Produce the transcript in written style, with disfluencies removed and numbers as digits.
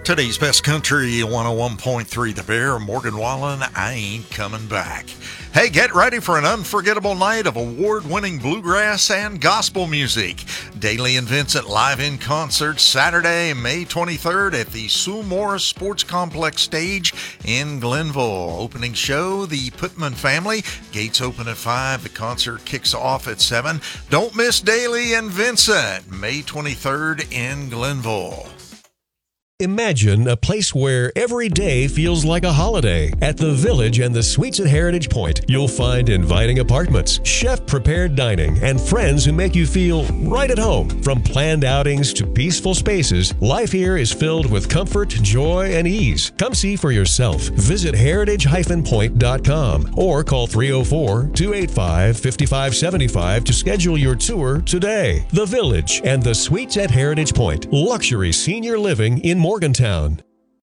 Today's best country 101.3 The Bear, Morgan Wallen, I Ain't Coming Back. Hey, get ready for an unforgettable night of award-winning bluegrass and gospel music. Daly and Vincent live in concert Saturday, May 23rd at the Sue Morris Sports Complex stage in Glenville. Opening show, the Putman Family. Gates open at 5. The concert kicks off at 7. Don't miss Daly and Vincent, May 23rd in Glenville. Imagine a place where every day feels like a holiday. At the Village and the Suites at Heritage Point, you'll find inviting apartments, chef-prepared dining, and friends who make you feel right at home. From planned outings to peaceful spaces, life here is filled with comfort, joy, and ease. Come see for yourself. Visit heritage-point.com or call 304-285-5575 to schedule your tour today. The Village and the Suites at Heritage Point. Luxury senior living in Morgantown.